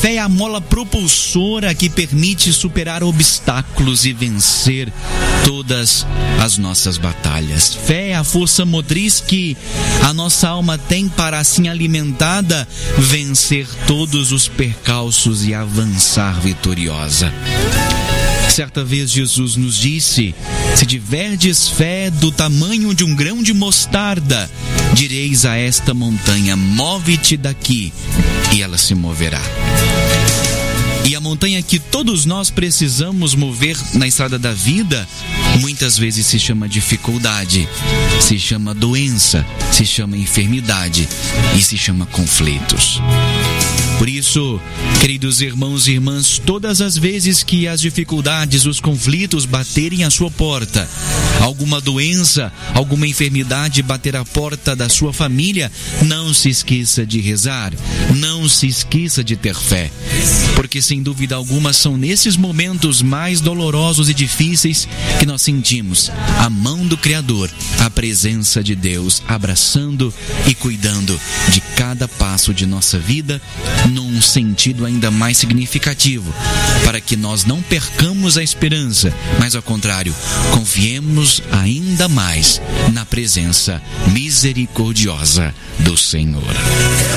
fé é a mola propulsora que permite superar obstáculos e vencer todas as nossas batalhas. Fé é a força motriz que a nossa alma tem para, assim alimentada, vencer todos os percalços e avançar vitoriosa. Certa vez Jesus nos disse: se tiverdes fé do tamanho de um grão de mostarda, direis a esta montanha: move-te daqui, e ela se moverá. E a montanha que todos nós precisamos mover na estrada da vida, muitas vezes se chama dificuldade, se chama doença, se chama enfermidade e se chama conflitos. Por isso, queridos irmãos e irmãs, todas as vezes que as dificuldades, os conflitos baterem à sua porta, alguma doença, alguma enfermidade bater à porta da sua família, não se esqueça de rezar, não se esqueça de ter fé, porque sem dúvida alguma são nesses momentos mais dolorosos e difíceis que nós sentimos a mão do Criador, a presença de Deus abraçando e cuidando de cada passo de nossa vida, num sentido ainda mais significativo, para que nós não percamos a esperança, mas ao contrário, confiemos ainda mais na presença misericordiosa do Senhor.